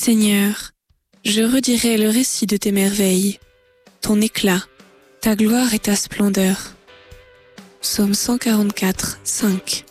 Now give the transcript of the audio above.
Seigneur, je redirai le récit de tes merveilles, ton éclat, ta gloire et ta splendeur. Psaume 144, 5.